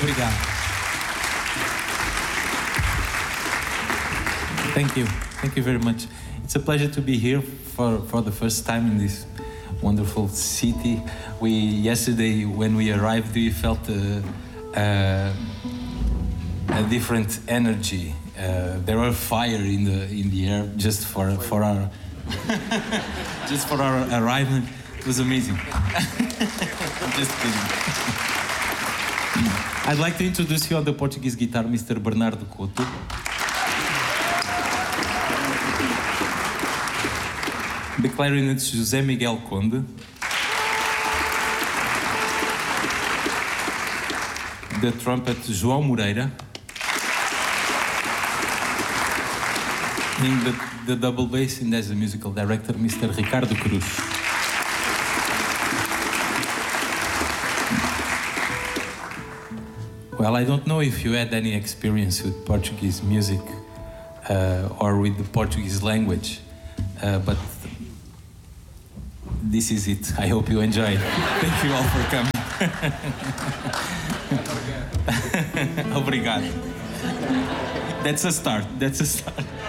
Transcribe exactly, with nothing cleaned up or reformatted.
obrigado. Thank you. Thank you very much. It's a pleasure to be here for, for the first time in this wonderful city. We yesterday when we arrived, we felt a, a, a different energy. Uh, there was fire in the in the air just for for our just for our arrival. It was amazing. Just kidding. I'd like to introduce you on the Portuguese guitar, Mister Bernardo Couto. The clarinet, José Miguel Conde. The trumpet, João Moreira. And the, the double bass, and as a musical director, Mister Ricardo Cruz. Well, I don't know if you had any experience with Portuguese music uh, or with the Portuguese language, uh, but this is it. I hope you enjoy it. Thank you all for coming. Obrigado. That's a start. That's a start.